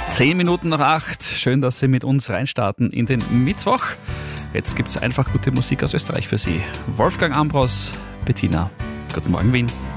10 Minuten nach 8. Schön, dass Sie mit uns reinstarten in den Mittwoch. Jetzt gibt es einfach gute Musik aus Österreich für Sie. Wolfgang Ambros, Bettina. Guten Morgen, Wien.